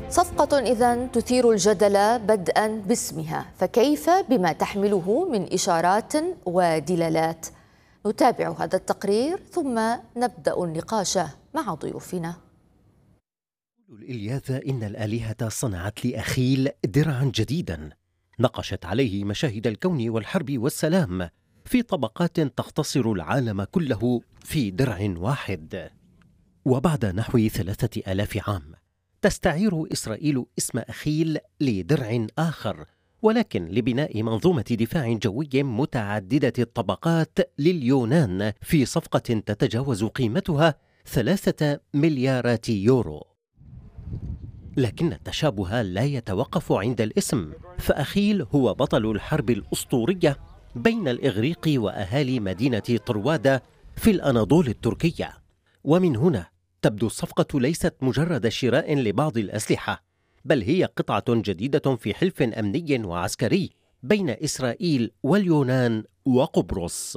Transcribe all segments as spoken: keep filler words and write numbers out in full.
صفقة إذن تثير الجدل بدءا باسمها، فكيف بما تحمله من إشارات ودلالات؟ نتابع هذا التقرير ثم نبدأ النقاش مع ضيوفنا. الإلياذة إن الآلهة صنعت لأخيل درعا جديدا نقشت عليه مشاهد الكون والحرب والسلام في طبقات تختصر العالم كله في درع واحد. وبعد نحو ثلاثة آلاف عام تستعير إسرائيل اسم أخيل لدرع آخر، ولكن لبناء منظومة دفاع جوي متعددة الطبقات لليونان في صفقة تتجاوز قيمتها ثلاثة مليارات يورو. لكن التشابه لا يتوقف عند الاسم، فأخيل هو بطل الحرب الأسطورية بين الإغريق وأهالي مدينة طروادة في الأناضول التركية. ومن هنا تبدو الصفقة ليست مجرد شراء لبعض الأسلحة، بل هي قطعة جديدة في حلف أمني وعسكري بين إسرائيل واليونان وقبرص.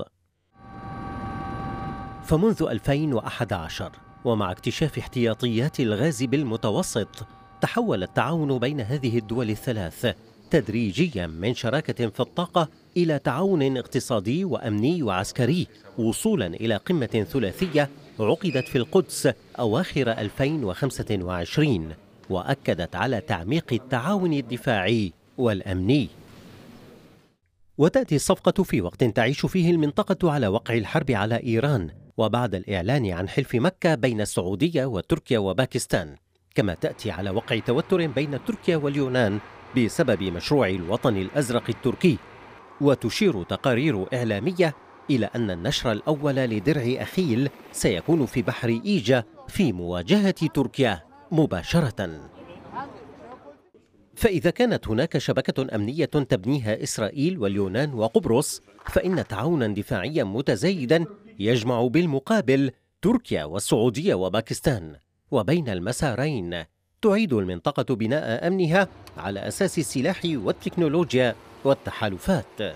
فمنذ ألفين وأحد عشر ومع اكتشاف احتياطيات الغاز بالمتوسط، تحول التعاون بين هذه الدول الثلاث تدريجيا من شراكة في الطاقة إلى تعاون اقتصادي وأمني وعسكري، وصولا إلى قمة ثلاثية عقدت في القدس أواخر ألفين وخمسة وعشرين، وأكدت على تعميق التعاون الدفاعي والأمني. وتأتي الصفقة في وقت تعيش فيه المنطقة على وقع الحرب على إيران، وبعد الإعلان عن حلف مكة بين السعودية وتركيا وباكستان، كما تأتي على وقع توتر بين تركيا واليونان بسبب مشروع الوطن الأزرق التركي. وتشير تقارير إعلامية إلى أن النشر الأول لدرع أخيل سيكون في بحر إيجا في مواجهة تركيا مباشرة. فإذا كانت هناك شبكة أمنية تبنيها إسرائيل واليونان وقبرص، فإن تعاونا دفاعيا متزايدا يجمع بالمقابل تركيا والسعودية وباكستان، وبين المسارين تعيد المنطقة بناء أمنها على أساس السلاح والتكنولوجيا والتحالفات.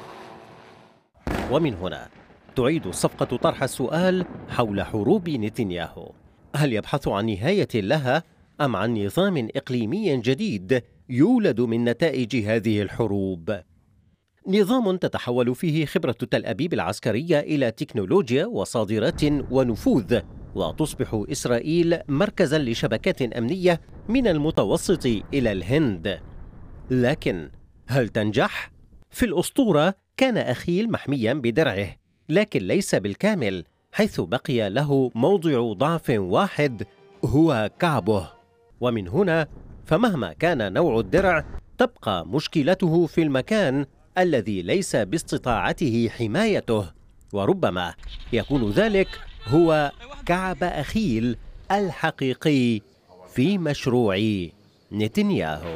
ومن هنا تعيد الصفقة طرح السؤال حول حروب نتنياهو: هل يبحث عن نهاية لها أم عن نظام إقليمي جديد يولد من نتائج هذه الحروب؟ نظام تتحول فيه خبرة تل أبيب العسكرية إلى تكنولوجيا وصادرات ونفوذ، وتصبح إسرائيل مركزا لشبكات أمنية من المتوسط إلى الهند. لكن هل تنجح؟ في الأسطورة كان أخيل محميا بدرعه، لكن ليس بالكامل، حيث بقي له موضع ضعف واحد هو كعبه. ومن هنا فمهما كان نوع الدرع تبقى مشكلته في المكان الذي ليس باستطاعته حمايته، وربما يكون ذلك هو كعب أخيل الحقيقي في مشروع نتنياهو.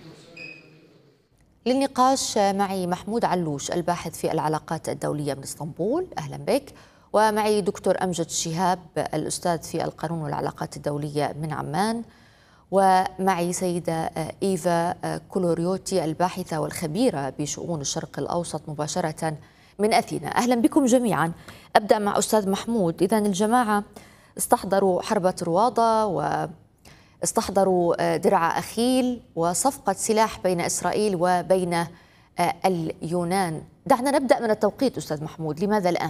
للنقاش معي محمود علوش الباحث في العلاقات الدولية من اسطنبول، أهلا بك. ومعي دكتور أمجد شهاب الأستاذ في القانون والعلاقات الدولية من عمان، ومعي سيدة إيفا كولوريوتي الباحثة والخبيرة بشؤون الشرق الأوسط مباشرة من أثينا. أهلا بكم جميعا. أبدأ مع أستاذ محمود. إذن الجماعة استحضروا حرب طروادة واستحضروا درع أخيل وصفقة سلاح بين إسرائيل وبين اليونان. دعنا نبدأ من التوقيت أستاذ محمود، لماذا الآن؟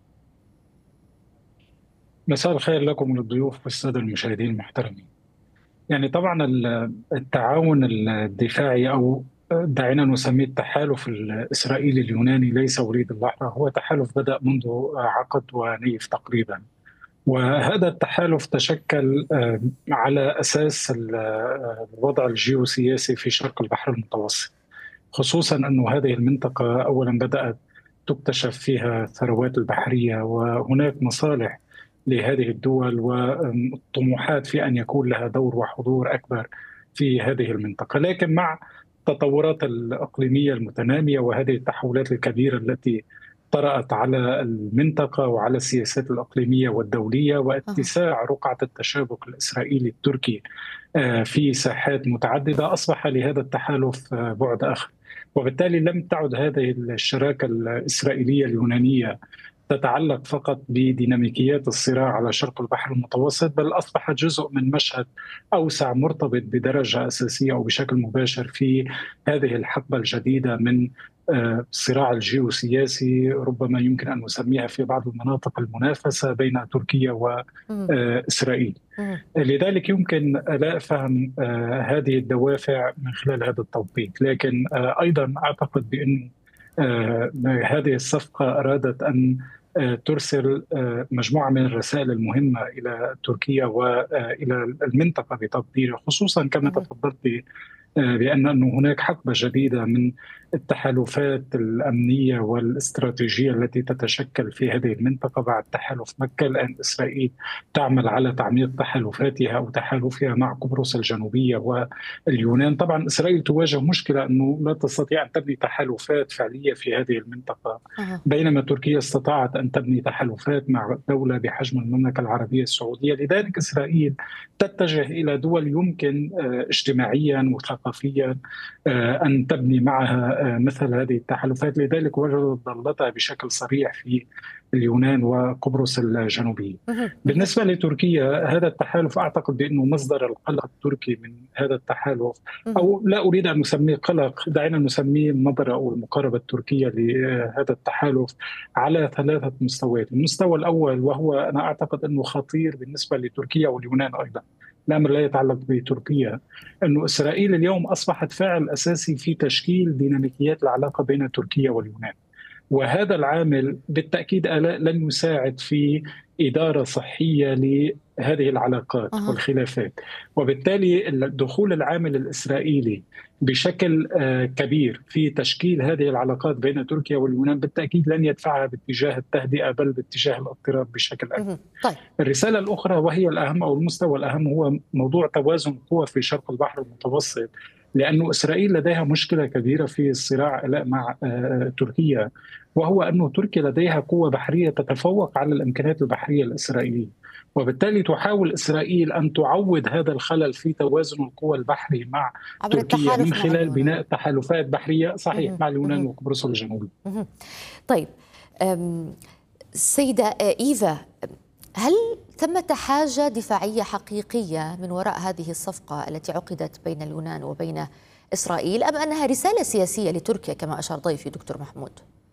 مساء الخير لكم وللضيوف والسادة المشاهدين المحترمين. يعني طبعا التعاون الدفاعي أو دعينا نسميه التحالف الإسرائيلي اليوناني ليس وليد اللحظة، هو تحالف بدأ منذ عقد ونيف تقريبا، وهذا التحالف تشكل على أساس الوضع الجيوسياسي في شرق البحر المتوسط، خصوصا أن هذه المنطقة أولا بدأت تكتشف فيها الثروات البحرية، وهناك مصالح لهذه الدول والطموحات في أن يكون لها دور وحضور أكبر في هذه المنطقة. لكن مع التطورات الإقليمية المتنامية وهذه التحولات الكبيرة التي طرأت على المنطقة وعلى السياسات الإقليمية والدولية واتساع رقعة التشابك الإسرائيلي التركي في ساحات متعددة، أصبح لهذا التحالف بعد آخر، وبالتالي لم تعد هذه الشراكة الإسرائيلية اليونانية تتعلق فقط بديناميكيات الصراع على شرق البحر المتوسط، بل أصبحت جزء من مشهد أوسع مرتبط بدرجة أساسية أو بشكل مباشر في هذه الحقبة الجديدة من الصراع الجيوسياسي، ربما يمكن أن نسميها في بعض المناطق المنافسة بين تركيا وإسرائيل. لذلك يمكن لا أفهم هذه الدوافع من خلال هذا التوقيت، لكن أيضا أعتقد بأن هذه الصفقة أرادت أن ترسل مجموعة من الرسائل المهمة إلى تركيا وإلى المنطقة بتقديري، خصوصا كما تفضلت بأن هناك حقبة جديدة من التحالفات الأمنية والاستراتيجية التي تتشكل في هذه المنطقة بعد تحالف مكة. الآن إسرائيل تعمل على تعميق تحالفاتها أو تحالفها مع قبرص الجنوبية واليونان. طبعا إسرائيل تواجه مشكلة أنه لا تستطيع أن تبني تحالفات فعلية في هذه المنطقة، بينما تركيا استطاعت أن تبني تحالفات مع دولة بحجم المملكة العربية السعودية. لذلك إسرائيل تتجه إلى دول يمكن اجتماعيا وثقافيا أن تبني معها مثل هذه التحالفات، لذلك وجدت ضالتها بشكل صريح في اليونان وقبرص الجنوبية. بالنسبة لتركيا هذا التحالف أعتقد بأنه مصدر القلق التركي من هذا التحالف، أو لا أريد أن نسميه قلق، دعينا نسميه النظرة أو المقاربة التركية لهذا التحالف على ثلاثة مستويات. المستوى الأول وهو أنا أعتقد أنه خطير بالنسبة لتركيا واليونان أيضا، الأمر لا يتعلق بتركيا، أنه إسرائيل اليوم أصبحت فاعل أساسي في تشكيل ديناميكيات العلاقة بين تركيا واليونان، وهذا العامل بالتأكيد لن يساعد في إدارة صحية لهذه العلاقات أه. والخلافات، وبالتالي دخول العامل الإسرائيلي بشكل كبير في تشكيل هذه العلاقات بين تركيا واليونان بالتأكيد لن يدفعها باتجاه التهدئة بل باتجاه الاضطراب بشكل أكبر. طيب. الرسالة الأخرى وهي الأهم أو المستوى الأهم هو موضوع توازن القوى في شرق البحر المتوسط، لأن إسرائيل لديها مشكلة كبيرة في الصراع مع تركيا، وهو أن تركيا لديها قوة بحرية تتفوق على الإمكانيات البحرية الإسرائيلية، وبالتالي تحاول إسرائيل أن تعوض هذا الخلل في توازن القوى البحري مع تركيا من خلال بناء تحالفات بحرية صحيح مع اليونان وقبرص الجنوبي. طيب سيدة إيفا، هل ثمة حاجة دفاعية حقيقية من وراء هذه الصفقة التي عقدت بين اليونان وبين إسرائيل، أم أنها رسالة سياسية لتركيا كما أشار ضيفي دكتور محمود؟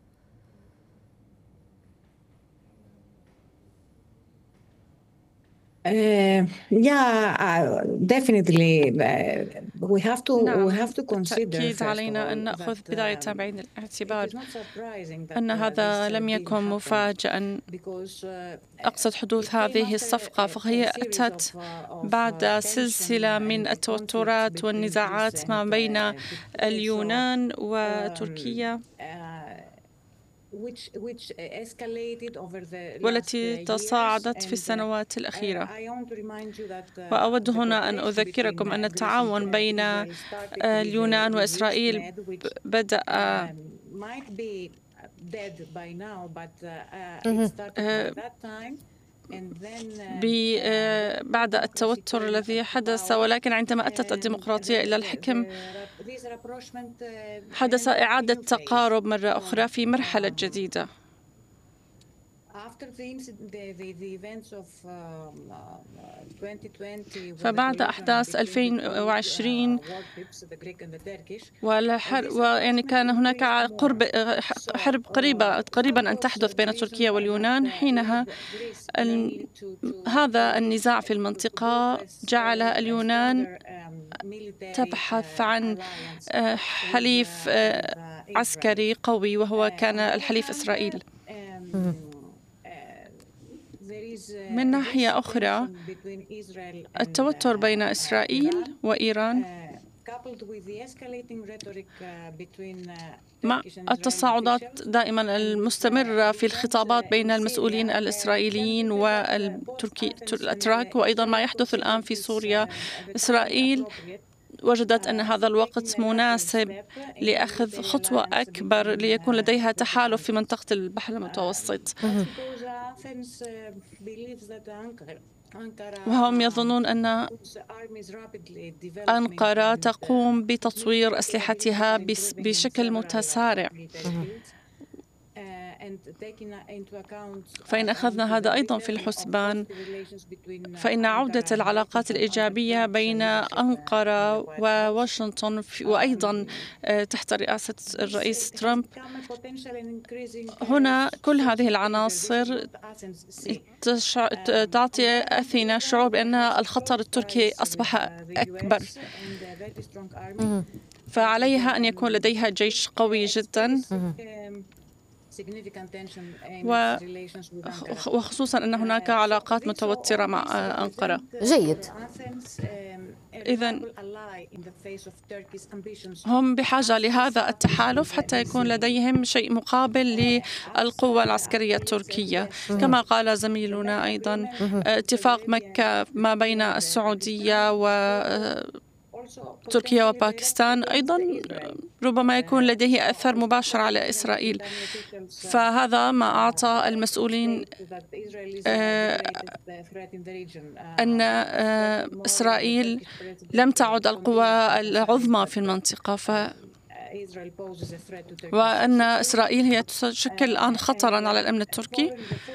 Uh, yeah, uh, definitely. Uh, we have to نعم. we have to consider. بالتأكيد علينا أن نأخذ بداية بعين الاعتبار أن هذا لم يكن مفاجئا. أقصد حدوث هذه الصفقة فهي أتت بعد سلسلة من التوترات والنزاعات ما بين اليونان وتركيا والتي تصاعدت في السنوات الأخيرة. وأود هنا أن أذكركم أن التعاون بين اليونان وإسرائيل بدأ بعد التوتر الذي حدث، ولكن عندما أتت الديمقراطية إلى الحكم حدث إعادة تقارب مرة أخرى في مرحلة جديدة. فبعد أحداث ألفين وعشرين ويعني كان هناك قرب حرب قريبة قريبا أن تحدث بين تركيا واليونان، حينها هذا النزاع في المنطقة جعل اليونان تبحث عن حليف عسكري قوي وهو كان الحليف إسرائيل. من ناحية أخرى التوتر بين إسرائيل وإيران مع التصاعدات دائما المستمرة في الخطابات بين المسؤولين الإسرائيليين والأتراك، وأيضا ما يحدث الآن في سوريا. إسرائيل وجدت أن هذا الوقت مناسب لأخذ خطوة أكبر ليكون لديها تحالف في منطقة البحر المتوسط، وهم يظنون أن أنقرة تقوم بتطوير أسلحتها بشكل متسارع، فإن أخذنا هذا أيضا في الحسبان فإن عودة العلاقات الإيجابية بين أنقرة وواشنطن وأيضا تحت رئاسة الرئيس ترامب، هنا كل هذه العناصر تعطي أثينا شعور بأن الخطر التركي أصبح أكبر، فعليها أن يكون لديها جيش قوي جدا، وخصوصا أن هناك علاقات متوترة مع أنقرة. جيد. إذن هم بحاجة لهذا التحالف حتى يكون لديهم شيء مقابل للقوة العسكرية التركية. كما قال زميلنا أيضا اتفاق مكة ما بين السعودية و تركيا وباكستان أيضا ربما يكون لديه أثر مباشر على إسرائيل، فهذا ما أعطى المسؤولين أن إسرائيل لم تعد القوى العظمى في المنطقة، ف وأن إسرائيل هي تشكل الآن خطراً على الأمن التركي،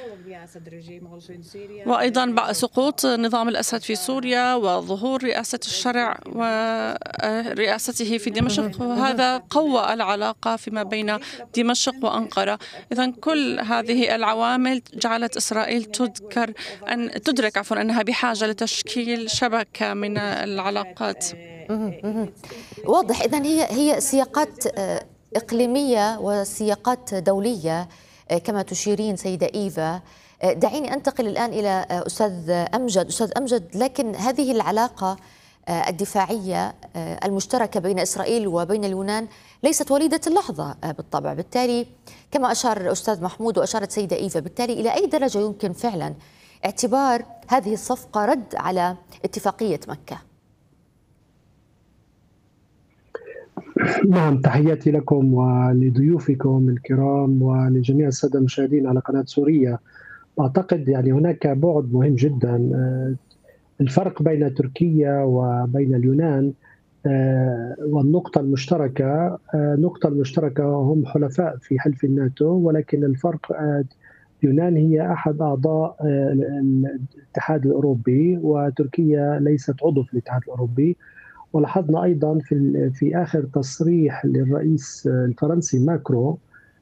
وأيضاً سقوط نظام الأسد في سوريا وظهور رئاسة الشرع ورئاسته في دمشق، وهذا قوى العلاقة فيما بين دمشق وأنقرة. إذن كل هذه العوامل جعلت إسرائيل تذكر أن تدرك عفوا أنها بحاجة لتشكيل شبكة من العلاقات. واضح. إذن هي هي سياقات إقليمية وسياقات دولية كما تشيرين سيدة إيفا. دعيني أنتقل الآن إلى أستاذ أمجد. أستاذ أمجد، لكن هذه العلاقة الدفاعية المشتركة بين إسرائيل وبين اليونان ليست وليدة اللحظة بالطبع، بالتالي كما أشار أستاذ محمود وأشارت سيدة إيفا، بالتالي إلى أي درجة يمكن فعلا اعتبار هذه الصفقة رد على اتفاقية مكة؟ نعم، تحياتي لكم ولضيوفكم الكرام ولجميع السادة المشاهدين على قناة سوريا. أعتقد يعني هناك بعد مهم جدا، الفرق بين تركيا وبين اليونان والنقطة المشتركة. النقطة المشتركة هم حلفاء في حلف الناتو، ولكن الفرق اليونان هي أحد أعضاء الاتحاد الأوروبي وتركيا ليست عضو في الاتحاد الأوروبي. ولاحظنا أيضا في في آخر تصريح للرئيس الفرنسي ماكرو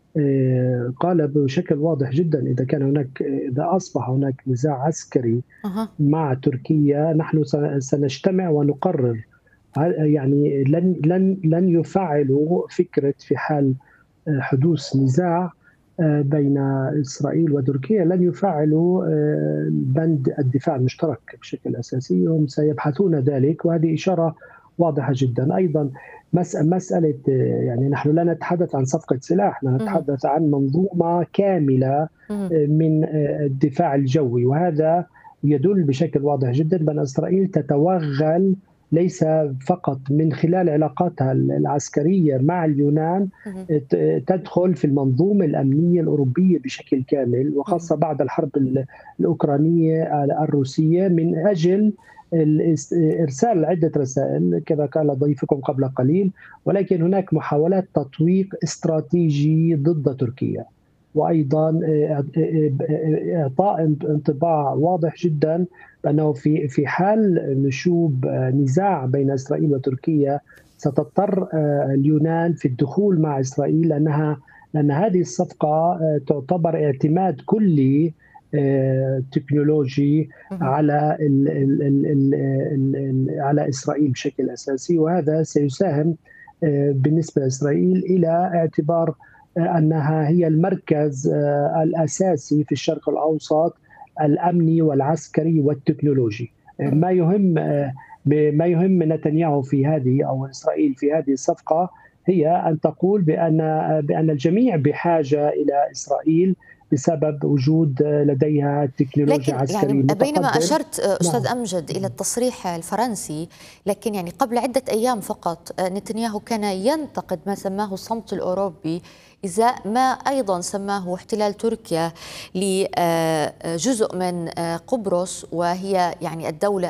قال بشكل واضح جدا إذا كان هناك إذا أصبح هناك نزاع عسكري مع تركيا نحن سنجتمع ونقرر. يعني لن لن لن يفعلوا فكرة في حال حدوث نزاع بين إسرائيل وتركيا، لن يفعلوا بند الدفاع المشترك بشكل أساسي، هم سيبحثون ذلك، وهذه إشارة واضحة جدا. أيضا مسألة يعني نحن لا نتحدث عن صفقة سلاح، نتحدث عن منظومة كاملة من الدفاع الجوي، وهذا يدل بشكل واضح جدا بأن إسرائيل تتوغل ليس فقط من خلال علاقاتها العسكرية مع اليونان، تدخل في المنظومة الأمنية الأوروبية بشكل كامل، وخاصة بعد الحرب الأوكرانية الروسية، من أجل إرسال عدة رسائل كما قال ضيفكم قبل قليل. ولكن هناك محاولات تطويق استراتيجي ضد تركيا، وأيضا إعطاء انطباع واضح جدا بأنه في في حال نشوب نزاع بين إسرائيل وتركيا ستضطر اليونان في الدخول مع إسرائيل، لأنها لأن هذه الصفقة تعتبر اعتماد كلي تكنولوجي على ال ال ال ال ال على إسرائيل بشكل أساسي، وهذا سيساهم بالنسبة لإسرائيل إلى اعتبار أنها هي المركز الأساسي في الشرق الأوسط الأمني والعسكري والتكنولوجي. ما يهم ما يهم نتنياهو في هذه أو إسرائيل في هذه الصفقة هي أن تقول بأن بأن الجميع بحاجة إلى إسرائيل بسبب وجود لديها تكنولوجيا عسكرية يعني متقدمة. بينما أشرت أستاذ نعم. أمجد إلى التصريح الفرنسي، لكن يعني قبل عدة أيام فقط نتنياهو كان ينتقد ما سماه الصمت الأوروبي إزاء ما أيضا سماه احتلال تركيا لجزء من قبرص وهي يعني الدولة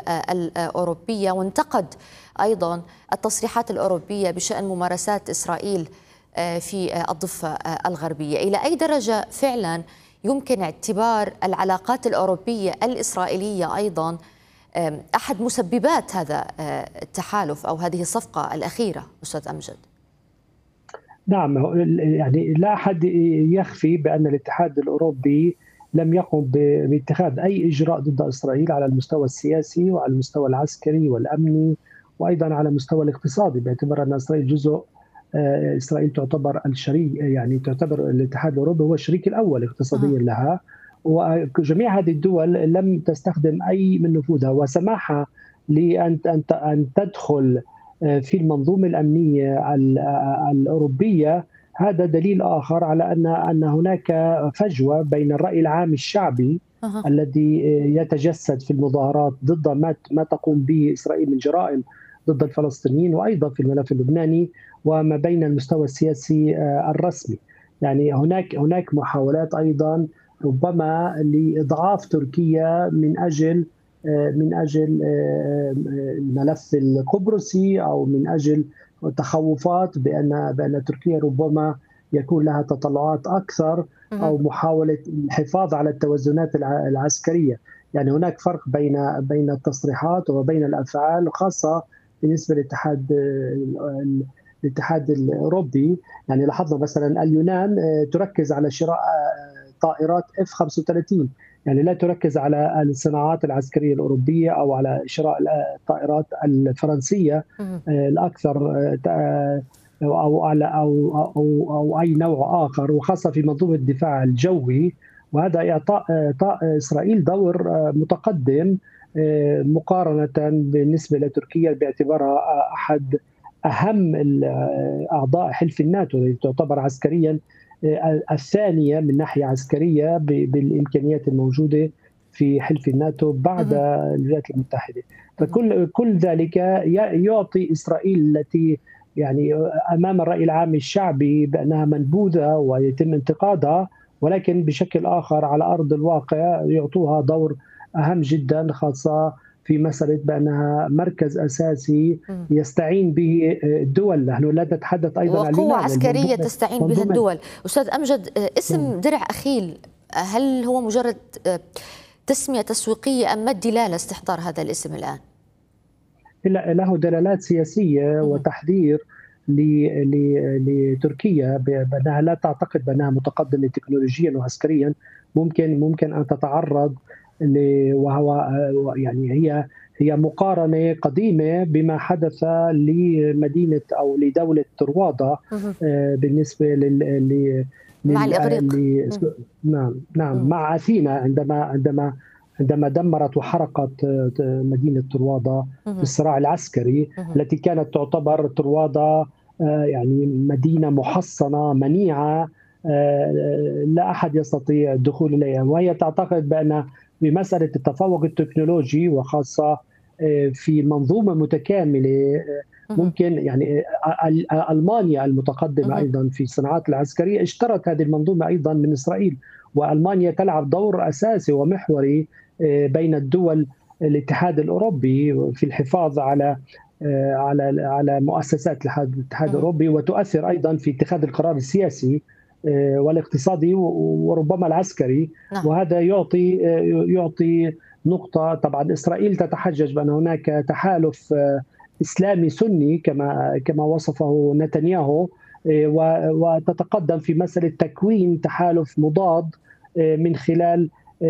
الأوروبية، وانتقد أيضا التصريحات الأوروبية بشأن ممارسات إسرائيل في الضفة الغربية. إلى أي درجة فعلا يمكن اعتبار العلاقات الأوروبية الإسرائيلية أيضا أحد مسببات هذا التحالف أو هذه الصفقة الأخيرة أستاذ أمجد؟ نعم، يعني لا أحد يخفي بأن الاتحاد الأوروبي لم يقم باتخاذ أي إجراء ضد إسرائيل على المستوى السياسي وعلى المستوى العسكري والأمني وأيضا على المستوى الاقتصادي، باعتبار أن إسرائيل جزء إسرائيل تعتبر الشريك، يعني تعتبر الاتحاد الأوروبي هو الشريك الأول اقتصاديا لها، وجميع هذه الدول لم تستخدم أي من نفوذها وسماحها لأن أن تدخل في المنظومة الأمنية الأوروبية. هذا دليل آخر على أن أن هناك فجوة بين الرأي العام الشعبي أه. الذي يتجسد في المظاهرات ضد ما ما تقوم به إسرائيل من جرائم ضد الفلسطينيين وأيضا في الملف اللبناني، وما بين المستوى السياسي الرسمي. يعني هناك هناك محاولات أيضا ربما لإضعاف تركيا من أجل من أجل الملف القبرصي أو من أجل تخوفات بأن بأن تركيا ربما يكون لها تطلعات أكثر أو محاولة الحفاظ على التوازنات العسكرية. يعني هناك فرق بين بين التصريحات وبين الأفعال، خاصة بالنسبة للاتحاد الاتحاد الأوروبي. يعني لاحظنا مثلا اليونان تركز على شراء طائرات إف خمسة وثلاثين، يعني لا تركز على الصناعات العسكرية الأوروبية أو على شراء الطائرات الفرنسية الأكثر أو على أو أو أو أي نوع آخر، وخاصة في منظومة الدفاع الجوي. وهذا إعطاء إعطاء إسرائيل دور متقدم مقارنة بالنسبة لتركيا باعتبارها أحد أهم أعضاء حلف الناتو، التي تعتبر عسكريا الثانية من ناحية عسكرية بالإمكانيات الموجودة في حلف الناتو بعد الولايات المتحدة. فكل كل ذلك يعطي إسرائيل التي يعني أمام الرأي العام الشعبي بأنها منبوذة ويتم انتقادها، ولكن بشكل آخر على أرض الواقع يعطوها دور أهم جدا، خاصة في مسألة بأنها مركز أساسي يستعين به الدول. نحن لا نتحدث أيضا عن وقوة عسكرية تستعين بها الدول. أستاذ أمجد، اسم درع أخيل هل هو مجرد تسمية تسويقية أم ما الدلالة استحضار هذا الاسم الآن؟ له دلالات سياسية وتحذير لتركيا بأنها لا تعتقد بأنها متقدمة تكنولوجيا وعسكريا. ممكن ممكن أن تتعرض وهو يعني هي هي مقارنة قديمة بما حدث لمدينة أو لدولة طروادة بالنسبة لل مع الإغريق. نعم نعم مع أثينا عندما عندما عندما دمرت وحرقت مدينة طروادة في الصراع العسكري، التي كانت تعتبر طروادة يعني مدينة محصنة منيعة لا أحد يستطيع الدخول إليها، وهي تعتقد بأن بمسألة التفوق التكنولوجي وخاصة في منظومة متكاملة ممكن يعني ألمانيا المتقدمة أيضا في الصناعات العسكرية اشترت هذه المنظومة أيضا من إسرائيل، وألمانيا تلعب دور أساسي ومحوري بين الدول الاتحاد الأوروبي في الحفاظ على على على مؤسسات الاتحاد الأوروبي، وتؤثر أيضا في اتخاذ القرار السياسي والاقتصادي وربما العسكري. وهذا يعطي يعطي نقطة. طبعا إسرائيل تتحجج بأن هناك تحالف إسلامي سني كما كما وصفه نتنياهو، وتتقدم في مسألة تكوين تحالف مضاد من خلال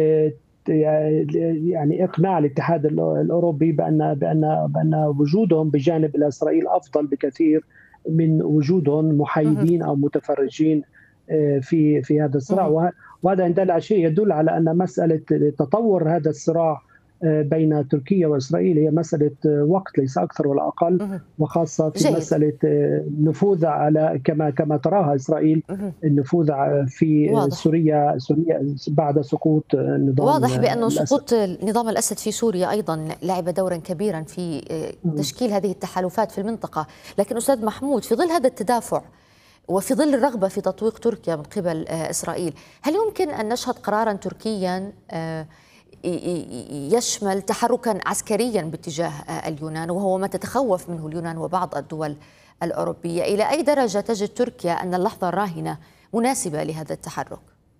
يعني إقناع الاتحاد الأوروبي بأن بأن بأن وجودهم بجانب إسرائيل أفضل بكثير من وجودهم محايدين أو متفرجين في في هذا الصراع. وهذا إن دل على شيء يدل على أن مسألة تطور هذا الصراع بين تركيا وإسرائيل هي مسألة وقت ليس أكثر ولا أقل، وخاصة في جيد. مسألة النفوذ على كما كما تراها إسرائيل النفوذ في واضح. سوريا سوريا بعد سقوط النظام. واضح بأن سقوط نظام الأسد في سوريا أيضا لعب دورا كبيرا في تشكيل هذه التحالفات في المنطقة. لكن أستاذ محمود، في ظل هذا التدافع وفي ظل الرغبة في تطويق تركيا من قبل إسرائيل، هل يمكن أن نشهد قرارا تركيا يشمل تحركا عسكريا باتجاه اليونان، وهو ما تتخوف منه اليونان وبعض الدول الأوروبية. إلى أي درجة تجد تركيا أن اللحظة الراهنة مناسبة لهذا التحرك؟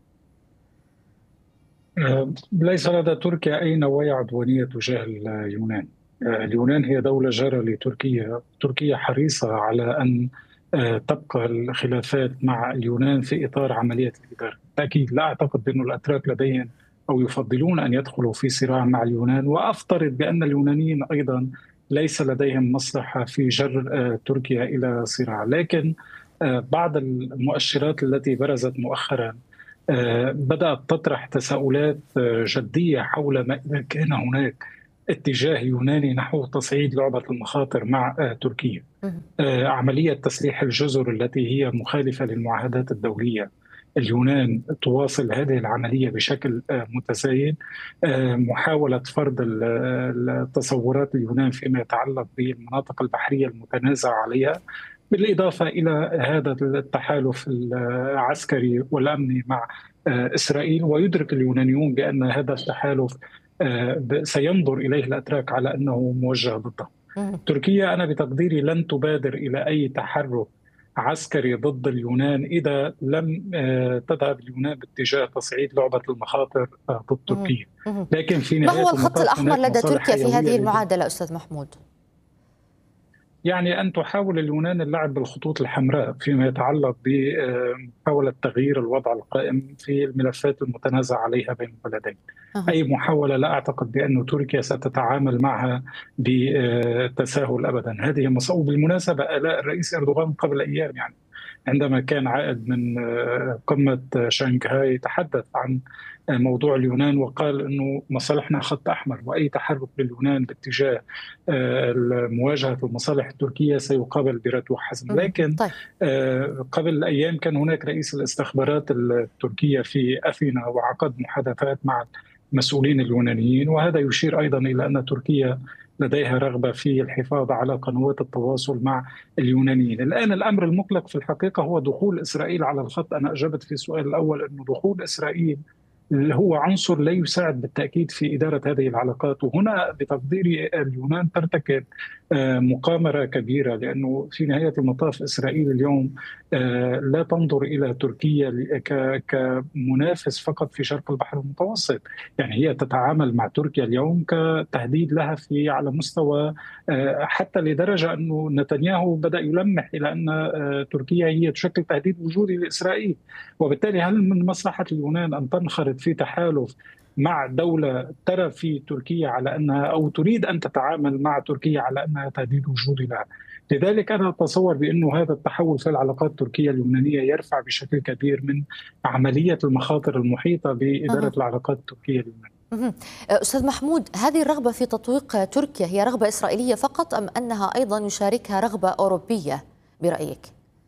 ليس لدى تركيا أي نوايا عدوانية تجاه اليونان. اليونان هي دولة جارة لتركيا، تركيا حريصة على أن تبقى الخلافات مع اليونان في إطار عملية الإدارة. أكيد لا أعتقد بأن الأتراك لديهم أو يفضلون أن يدخلوا في صراع مع اليونان، وأفترض بأن اليونانيين أيضا ليس لديهم مصلحة في جر تركيا إلى صراع. لكن بعض المؤشرات التي برزت مؤخرا بدأت تطرح تساؤلات جدية حول ما إذا كان هناك اتجاه يوناني نحو تصعيد لعبة المخاطر مع تركيا. عملية تسليح الجزر التي هي مخالفة للمعاهدات الدولية، اليونان تواصل هذه العملية بشكل متزايد. محاولة فرض التصورات اليونان فيما يتعلق بالمناطق البحرية المتنازع عليها، بالإضافة إلى هذا التحالف العسكري والأمني مع إسرائيل. ويدرك اليونانيون بأن هذا التحالف سينظر إليه الأتراك على أنه موجه ضده. تركيا أنا بتقديري لن تبادر إلى أي تحرك عسكري ضد اليونان إذا لم تذهب اليونان باتجاه تصعيد لعبة المخاطر ضد تركيا. لكن في نهاية ما هو الخط الأحمر لدى تركيا في هذه المعادلة أستاذ محمود؟ يعني أن تحاول اليونان اللعب بالخطوط الحمراء فيما يتعلق بمحاولة تغيير الوضع القائم في الملفات المتنازع عليها بين البلدين. أه. أي محاولة لا أعتقد بأن تركيا ستتعامل معها بتساهل أبدا. هذه مصائب. بالمناسبة آلاء الرئيس أردوغان قبل أيام يعني عندما كان عائد من قمة شنغهاي تحدث عن موضوع اليونان وقال أنه مصالحنا خط أحمر، وأي تحرك لليونان باتجاه مواجهة المصالح التركية سيقابل برد حزم. لكن طيب. قبل أيام كان هناك رئيس الاستخبارات التركية في أثينا وعقد محادثات مع المسؤولين اليونانيين، وهذا يشير أيضا إلى أن تركيا لديها رغبة في الحفاظ على قنوات التواصل مع اليونانيين. الآن الأمر المقلق في الحقيقة هو دخول إسرائيل على الخط. أنا أجبت في السؤال الأول أنه دخول إسرائيل هو عنصر لا يساعد بالتأكيد في إدارة هذه العلاقات، وهنا بتقديري اليونان ترتكب مقامرة كبيرة، لأنه في نهاية المطاف إسرائيل اليوم لا تنظر إلى تركيا كمنافس فقط في شرق البحر المتوسط. يعني هي تتعامل مع تركيا اليوم كتهديد لها في على مستوى، حتى لدرجة أنه نتنياهو بدأ يلمح إلى أن تركيا هي تشكل تهديد وجودي لإسرائيل. وبالتالي هل من مصلحة اليونان أن تنخرط في تحالف مع دولة ترى في تركيا على أنها أو تريد أن تتعامل مع تركيا على أنها تهديد وجودي لها؟ لذلك أنا أتصور بأنه هذا التحول في العلاقات التركية اليونانية يرفع بشكل كبير من عملية المخاطر المحيطة بإدارة أه. العلاقات التركية اليونانية. أستاذ محمود، هذه الرغبة في تطويق تركيا هي رغبة إسرائيلية فقط أم أنها أيضا يشاركها رغبة أوروبية برأيك؟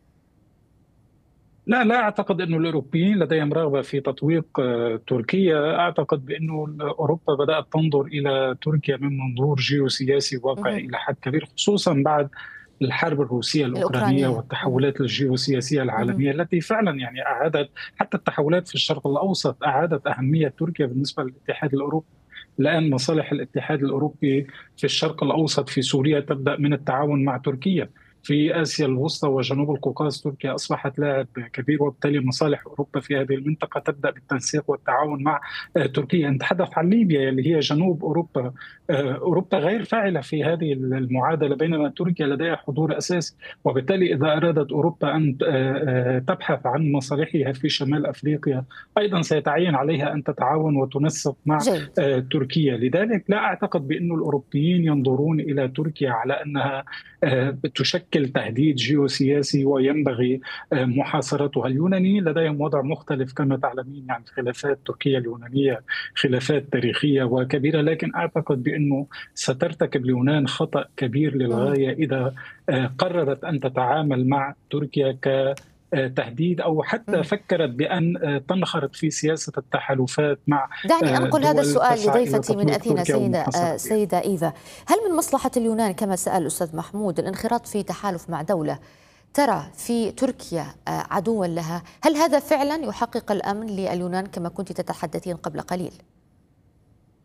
لا لا أعتقد أن الأوروبيين لديهم رغبة في تطويق تركيا. أعتقد بأنه أوروبا بدأت تنظر إلى تركيا من منظور جيوسياسي واقعي إلى حد كبير، خصوصا بعد الحرب الروسية الأوكرانية والتحولات الجيوسياسية العالمية التي فعلا يعني أعادت حتى التحولات في الشرق الأوسط، أعادت أهمية تركيا بالنسبة للاتحاد الأوروبي. الآن مصالح الاتحاد الأوروبي في الشرق الأوسط في سوريا تبدأ من التعاون مع تركيا. في آسيا الوسطى وجنوب القوقاز تركيا أصبحت لاعب كبير، وبالتالي مصالح أوروبا في هذه المنطقة تبدأ بالتنسيق والتعاون مع تركيا. نتحدث عن ليبيا اللي هي جنوب أوروبا، أوروبا غير فاعلة في هذه المعادلة بينما تركيا لديها حضور أساسي. وبالتالي إذا أرادت أوروبا أن تبحث عن مصالحها في شمال أفريقيا أيضا سيتعين عليها أن تتعاون وتنسق مع جيد. تركيا. لذلك لا أعتقد بأن الأوروبيين ينظرون إلى تركيا على أنها تشكل تهديد جيوسياسي وينبغي محاصرتها. اليونانيين لديهم وضع مختلف كما تعلمين، يعني الخلافات التركية اليونانية خلافات تاريخية وكبيرة، لكن أعتقد بأنه سترتكب اليونان خطأ كبير للغاية إذا قررت أن تتعامل مع تركيا ك تهديد أو حتى فكرت بأن تنخرط في سياسة التحالفات مع دعني أنقل هذا السؤال لضيفتي من أثينا سيدة, سيدة إيفا. هل من مصلحة اليونان كما سأل الأستاذ محمود الانخراط في تحالف مع دولة ترى في تركيا عدوا لها؟ هل هذا فعلا يحقق الأمن لليونان كما كنت تتحدثين قبل قليل؟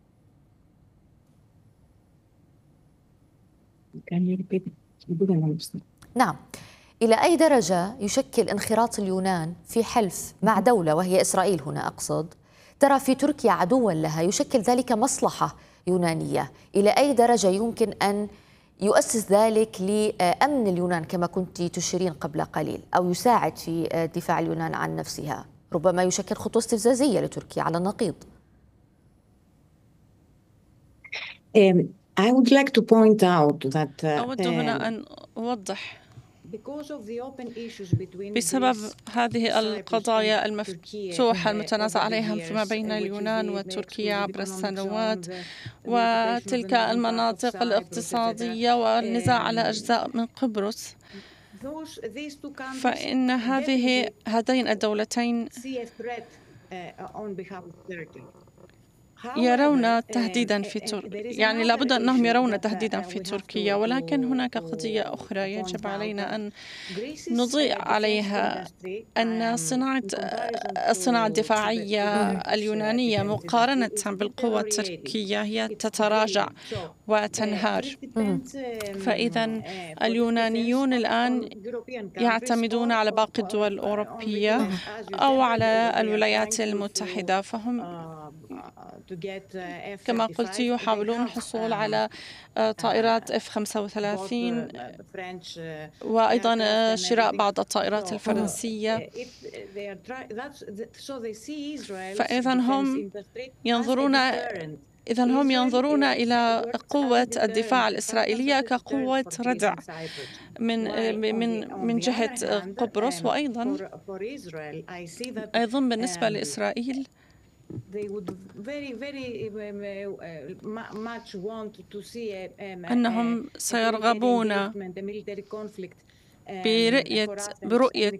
نعم. إلى أي درجة يشكل انخراط اليونان في حلف مع دولة وهي إسرائيل هنا أقصد ترى في تركيا عدوا لها، يشكل ذلك مصلحة يونانية؟ إلى أي درجة يمكن أن يؤسس ذلك لأمن اليونان كما كنت تشيرين قبل قليل، أو يساعد في دفاع اليونان عن نفسها؟ ربما يشكل خطوة استفزازية لتركيا على النقيض. I would like to point out that أود هنا أن أوضح بسبب هذه القضايا المفتوحة المتنازع عليها فيما بين اليونان وتركيا عبر السنوات، وتلك المناطق الاقتصادية والنزاع على أجزاء من قبرص، فإن هذه هاتين الدولتين يرون تهديدا في تركيا، يعني لابد أنهم يرون تهديدا في تركيا، ولكن هناك قضية أخرى يجب علينا أن نضيء عليها، أن صناعة الصناعة الدفاعية اليونانية مقارنة بالقوة التركية هي تتراجع وتنهار. فإذا اليونانيون الآن يعتمدون على باقي الدول الأوروبية أو على الولايات المتحدة، فهم كما قلت يحاولون الحصول على طائرات إف خمسة وثلاثين وأيضا شراء بعض الطائرات الفرنسية. فإذا هم ينظرون إذا هم ينظرون إلى قوة الدفاع الإسرائيلية كقوة ردع من من من جهة قبرص، وأيضا أيضا بالنسبة لإسرائيل أنهم سيرغبون برؤية برؤية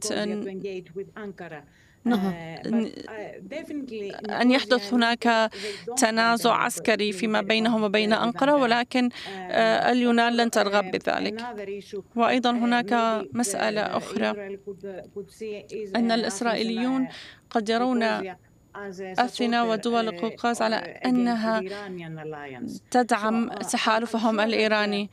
أن يحدث هناك تنازع عسكري فيما بينهم وبين أنقرة، ولكن اليونان لن ترغب بذلك. وأيضا هناك مسألة أخرى، أن الإسرائيليون قد يرون أثينا ودول القوقاز على أنها تدعم تحالفهم الإيراني،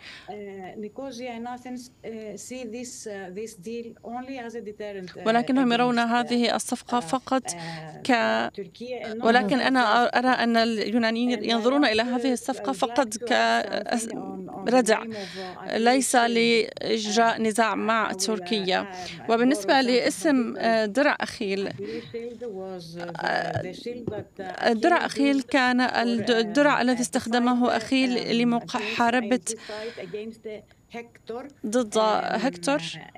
ولكنهم يرون هذه الصفقة فقط ك ولكن أنا أرى أن اليونانيين ينظرون إلى هذه الصفقة فقط كردع، ليس لإجراء نزاع مع تركيا. وبالنسبة لاسم درع أخيل، الدرع أخيل كان الدرع الذي استخدمه أخيل لمحاربة ضد هكتور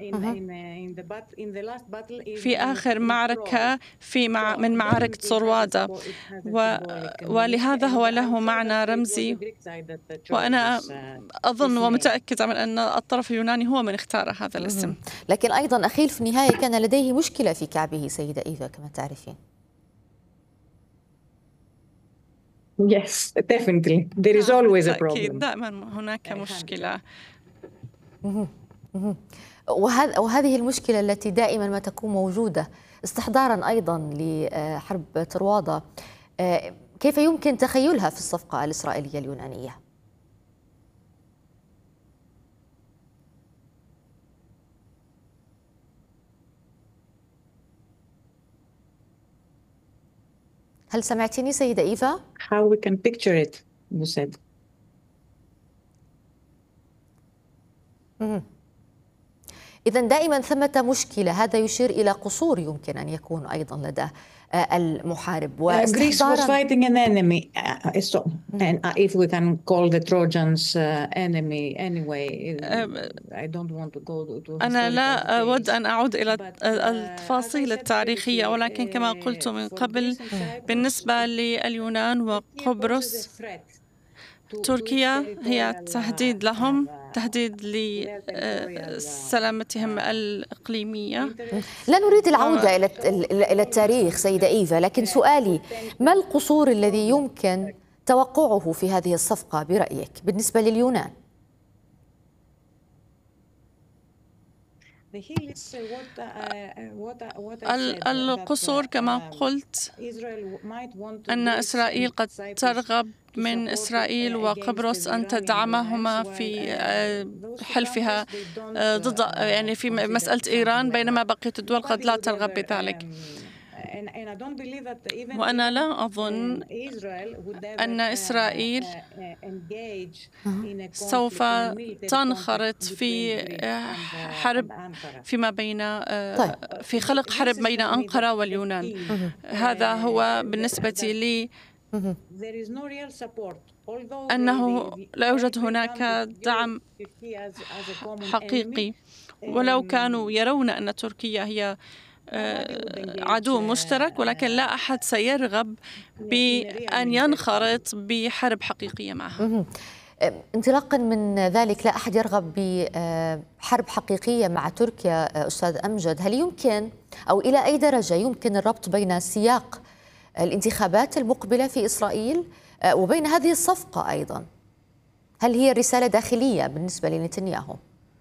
في آخر معركة في مع من معارك صروادة، و ولهذا هو له معنى رمزي، وأنا أظن ومتأكدة من أن الطرف اليوناني هو من اختار هذا الاسم. لكن أيضا أخيل في النهاية كان لديه مشكلة في كعبه سيدة إيفا كما تعرفين. Yes, definitely. There is always a problem. دائما هناك مشكلة. وهذه المشكلة التي دائما ما تكون موجودة استحضارا أيضا لحرب طروادة، كيف يمكن تخيلها في الصفقة الإسرائيلية اليونانية؟ هل سمعتني سيدة إيفا؟ How we can picture it, you said. إذن دائما ثمة مشكلة، هذا يشير إلى قصور يمكن أن يكون أيضا لدى المحارب. Greece was fighting an enemy, uh, so, and uh, if we can call the Trojans uh, enemy anyway, I don't want to go to. أنا لا أود أن أعود إلى التفاصيل التاريخية، ولكن كما قلت من قبل بالنسبة لليونان وقبرص، تركيا هي تهديد لهم، تهديد لسلامتهم الإقليمية. لا نريد العودة إلى إلى التاريخ سيدة إيفا، لكن سؤالي ما القصور الذي يمكن توقعه في هذه الصفقة برأيك بالنسبة لليونان؟ القصور كما قلت أن إسرائيل قد ترغب من إسرائيل وقبرص أن تدعمهما في حلفها ضد يعني في مسألة إيران، بينما بقية الدول قد لا ترغب بذلك. وأنا لا أظن أن إسرائيل سوف تنخرط في حرب فيما بين في خلق حرب بين أنقرة واليونان. هذا هو بالنسبة لي أنه لا يوجد هناك دعم حقيقي، ولو كانوا يرون أن تركيا هي عدو مشترك، ولكن لا أحد سيرغب بأن ينخرط بحرب حقيقية معها. انطلاقا من ذلك، لا أحد يرغب بحرب حقيقية مع تركيا. أستاذ أمجد، هل يمكن أو إلى أي درجة يمكن الربط بين سياق الانتخابات المقبلة في إسرائيل وبين هذه الصفقة أيضا؟ هل هي رسالة داخلية بالنسبة لنتنياهو؟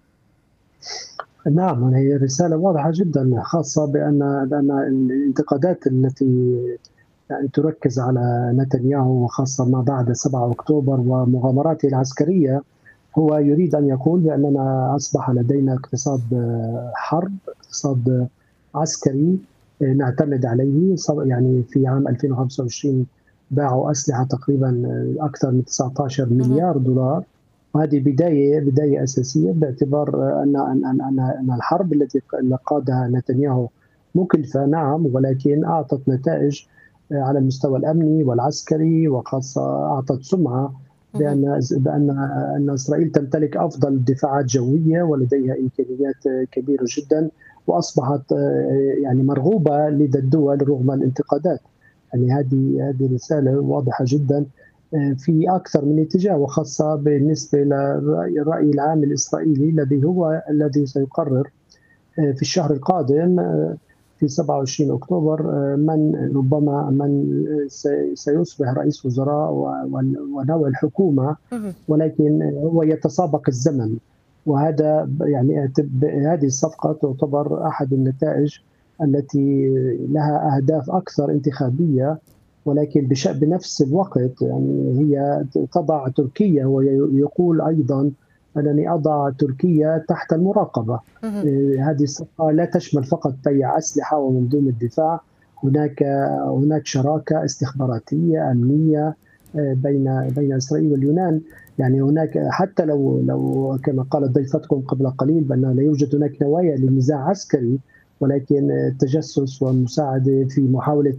نعم، هي رسالة واضحة جدا، خاصة بأن بأن الانتقادات التي يعني تركز على نتنياهو وخاصة ما بعد سبعة أكتوبر ومغامراته العسكرية، هو يريد أن يقول بأننا أصبح لدينا اقتصاد حرب، اقتصاد عسكري نعتمد عليه. يعني في عام ألفين وخمسة وعشرين باعوا أسلحة تقريبا أكثر من تسعة عشر مليار دولار، وهذه بداية بداية أساسية، باعتبار أن أن أن أن الحرب التي قادها نتنياهو مكلفة نعم، ولكن أعطت نتائج على المستوى الأمني والعسكري، وخاصة أعطت سمعة بأن بأن أن إسرائيل تمتلك أفضل دفاعات جوية ولديها إمكانيات كبيرة جدا، وأصبحت يعني مرغوبة لدى الدول رغم الانتقادات. يعني هذه هذه رسالة واضحة جدا في أكثر من اتجاه، وخاصة بالنسبة للرأي العام الإسرائيلي الذي هو الذي سيقرر في الشهر القادم في سبعة وعشرين أكتوبر من ربما من سيصبح رئيس وزراء ونوع الحكومة، ولكن هو يتسابق الزمن. وهذا يعني هذه الصفقة تعتبر أحد النتائج التي لها أهداف أكثر انتخابية، ولكن بنفس الوقت يعني هي تضع تركيا، ويقول أيضا أنني أضع تركيا تحت المراقبة. هذه الصفقة لا تشمل فقط بيع أسلحة ومنظومة الدفاع، هناك هناك شراكة استخباراتية أمنية بين بين إسرائيل واليونان. يعني هناك حتى لو لو كما قالت ضيفتكم قبل قليل بأن لا يوجد هناك نوايا لنزاع عسكري، ولكن التجسس والمساعدة في محاولة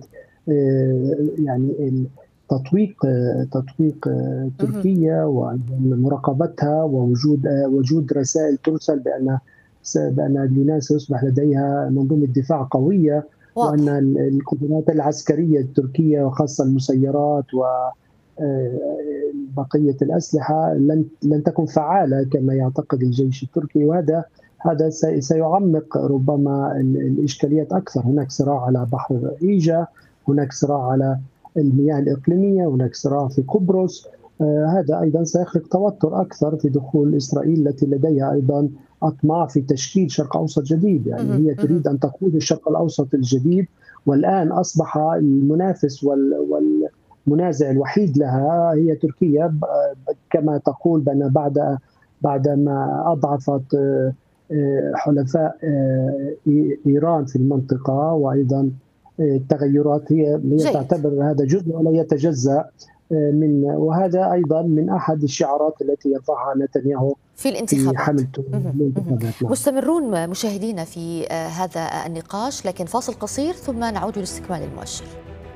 يعني تطويق تطويق تركيا ومراقبتها، ووجود وجود رسائل ترسل بأن بأن اليونان سيصبح لديها منظومة دفاع قوية، وأن القدرات العسكرية التركية وخاصة المسيرات و بقية الأسلحة لن لن تكون فعالة كما يعتقد الجيش التركي، وهذا هذا سيعمق ربما الإشكاليات أكثر. هناك صراع على بحر إيجا، هناك صراع على المياه الإقليمية، هناك صراع في قبرص. آه هذا أيضا سيخلق توتر أكثر في دخول إسرائيل التي لديها أيضا أطماع في تشكيل شرق أوسط جديد. يعني هي تريد أن تقود الشرق الأوسط الجديد، والآن أصبح المنافس والمنازع الوحيد لها هي تركيا، كما تقول بأن بعد بعدما أضعفت حلفاء إيران في المنطقة، وأيضا التغيرات هي هي تعتبر هذا جزء ولا يتجزأ من، وهذا أيضا من أحد الشعارات التي يرفعها نتنياهو في الانتخابات. في حملته الانتخابات. مستمرون مشاهدينا في هذا النقاش، لكن فاصل قصير ثم نعود لاستكمال المؤشر.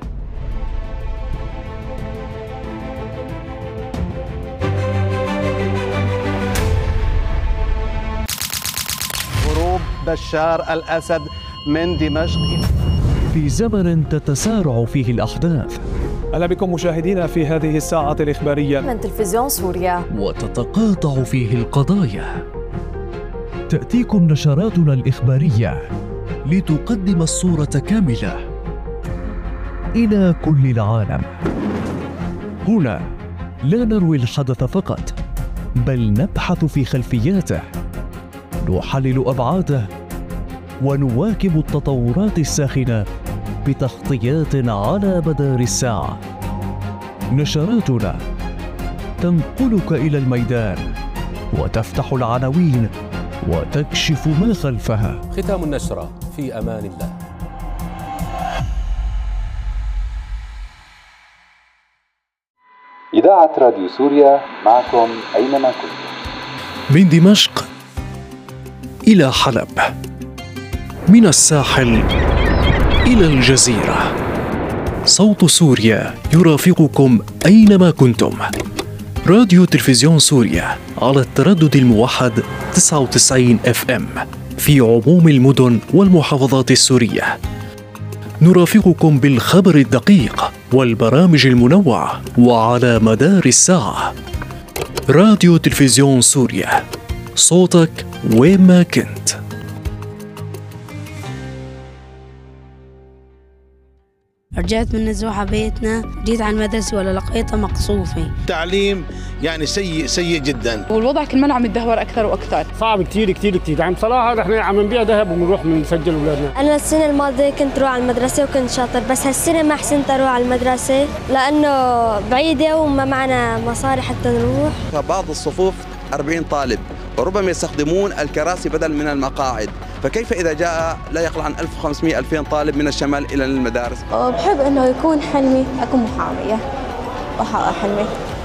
هروب بشار الأسد من دمشق في زمن تتسارع فيه الأحداث. أهلا بكم مشاهدينا في هذه الساعة الإخبارية من تلفزيون سوريا، وتتقاطع فيه القضايا. تأتيكم نشراتنا الإخبارية لتقدم الصورة كاملة إلى كل العالم. هنا لا نروي الحدث فقط، بل نبحث في خلفياته، نحلل أبعاده، ونواكب التطورات الساخنة بتغطيات على مدار الساعة. نشراتنا تنقلك إلى الميدان وتفتح العناوين وتكشف ما خلفها. ختام النشرة في أمان الله. إذاعة راديو سوريا معكم أينما كنتم. من دمشق إلى حلب، من الساحل إلى الجزيرة، صوت سوريا يرافقكم أينما كنتم. راديو تلفزيون سوريا على التردد الموحد تسعة وتسعين إف إم في عموم المدن والمحافظات السورية. نرافقكم بالخبر الدقيق والبرامج المنوعة وعلى مدار الساعة. راديو تلفزيون سوريا، صوتك وين ما كنت. رجعت من نزوحة بيتنا، جيت على المدرسة ولا لقيتها مقصوفة. تعليم يعني سيء سيء جدا، والوضع كل ما عم يتدهور أكثر وأكثر. صعب كثير كثير كثير. يعني بصراحة نحن عم نبيع ذهب وبنروح بنسجل أولادنا. أنا السنة الماضية كنت روح على المدرسة وكنت شاطر، بس هالسنة ما حسنت أروح على المدرسة لأنه بعيدة وما معنا مصاري حتى نروح. فبعض الصفوف أربعين طالب وربما يستخدمون الكراسي بدل من المقاعد، فكيف إذا جاء لا يقل عن ألف وخمسمئة ألفين طالب من الشمال إلى المدارس؟ بحب إنه يكون حلمي أكون محامية وأحقق حلمي.